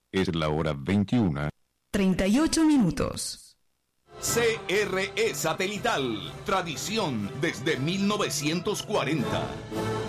Es la hora 21. 38 minutos. CRE Satelital, tradición desde 1940.